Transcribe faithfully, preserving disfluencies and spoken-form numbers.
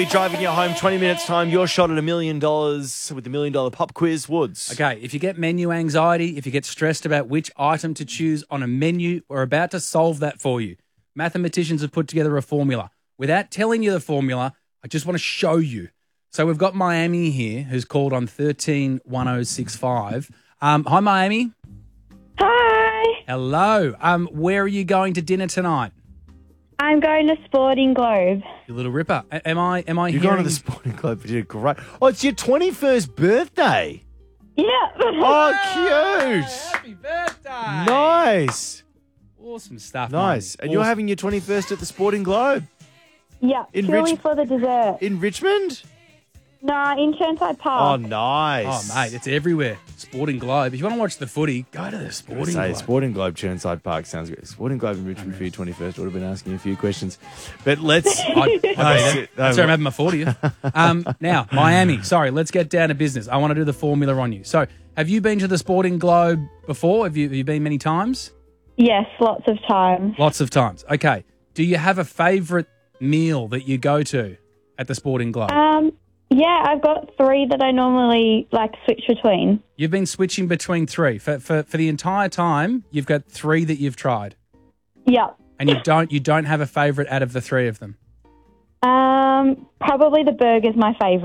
You're driving you home twenty minutes time. Your shot at a million dollars with the million dollar pop quiz. Woods. Okay, if you get menu anxiety, if you get stressed about which item to choose on a menu, we're about to solve that for you. Mathematicians have put together a formula. Without telling you the formula, I just want to show you. So we've got Miami here, who's called on thirteen one oh six five. Um, hi, Miami. Hi. Hello. Um, where are you going to dinner tonight? I'm going to Sporting Globe. You little ripper. A- am I? Am I? You're hearing... going to the Sporting Club. You did great. Oh, it's your twenty-first birthday. Yeah. Oh, cute. Happy birthday! Nice. Awesome stuff. Nice. Miami. And you're Awesome. having your twenty-first at the Sporting Globe Yeah. In Purely Rich- for the dessert. in Richmond? Nah, in Churnside Oh, Park. nice. Oh, mate, it's everywhere. Sporting Globe. If you want to watch the footy, go to the Sporting Say Globe. Sporting Globe, Churnside Park sounds good. Sporting Globe in Richmond for your twenty-first. Would have been asking you a few questions. But let's... I'd, I'd be there. No, That's where I'm having my fortieth. Um, now, Miami. Sorry, let's get down to business. I want to do the formula on you. So, have you been to the Sporting Globe before? Have you, have you been many times? Yes, lots of times. Lots of times. Okay. Do you have a favourite meal that you go to at the Sporting Globe? Um, yeah, I've got three that I normally like switch between. You've been switching between three. For, for, for the entire time, you've got three that you've tried. Yeah. And you don't you don't have a favourite out of the three of them? Um, probably the burger's my favourite.